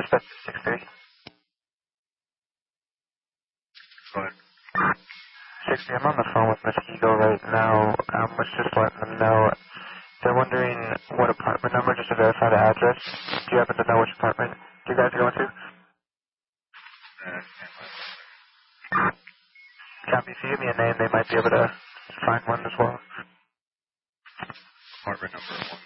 suspect 6-3. Go ahead. 6-3, I'm on the phone with Muskego right now. Was just letting them know. They're wondering what apartment number, just to verify the address. Do you happen to know which apartment you guys are going to? Copy. If you give me a name, they might be able to find one as well. Apartment number 1.